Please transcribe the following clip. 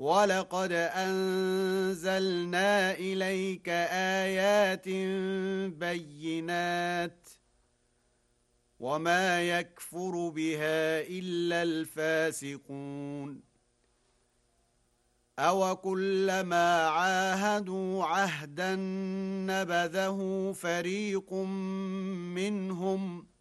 وَلَقَدْ أَنزَلْنَا إِلَيْكَ آيَاتٍ بَيِّنَاتٍ وَمَا يَكْفُرُ بِهَا إِلَّا الْفَاسِقُونَ أَوَكُلَّمَا عَاهَدُوا عَهْدًا نَبَذَهُ فَرِيقٌ مِّنْهُمْ